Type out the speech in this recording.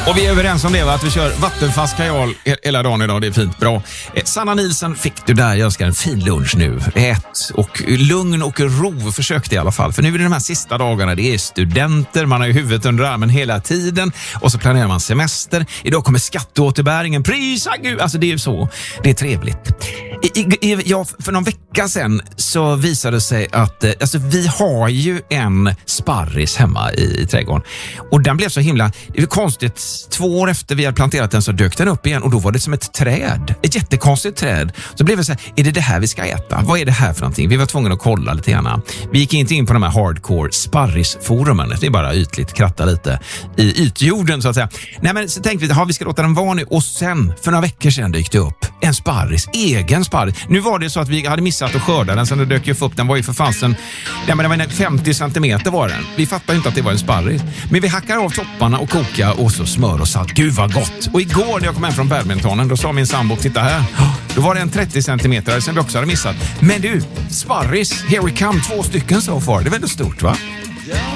Och vi är överens om det, va? Att vi kör vattenfast kajal hela dagen idag. Det är fint, bra. Sanna Nielsen fick du där. Jag önskar en fin lunch nu. Ät och lugn och ro försökte i alla fall. För nu är det de här sista dagarna. Det är studenter. Man har ju huvudet under armen hela tiden. Och så planerar man semester. Idag kommer skatteåterbäringen. Prisa Gud! Alltså det är ju så. Det är trevligt. För någon vecka sedan så visade det sig att vi har ju en sparris hemma i trädgården. Och den blev så himla... Det är konstigt. 2 år efter vi hade planterat den så dök den upp igen och då var det som ett träd. Ett jättekonstigt träd. Så blev det så här, är det här vi ska äta? Vad är det här för någonting? Vi var tvungna att kolla lite grann. Vi gick inte in på de här hardcore sparrisforumen. Det är bara ytligt, kratta lite i ytjorden så att säga. Nej men så tänkte vi, vi ska låta den vara nu. Och sen, för några veckor sedan dykt det upp en sparris, egen sparris. Nu var det så att vi hade missat att skörda den, så det dök ju upp. Den var ju för fansen, det var 50 centimeter var den. Vi fattade inte att det var en sparris. Men vi hackar av topparna och kokar och så smör och salt. Gud vad gott! Och igår när jag kom hem från badmintonen, då sa min sambo, titta här. Då var det en 30 centimeter som vi också hade missat. Men du, sparris, here we come, 2 stycken så far. Det är väldigt stort, va?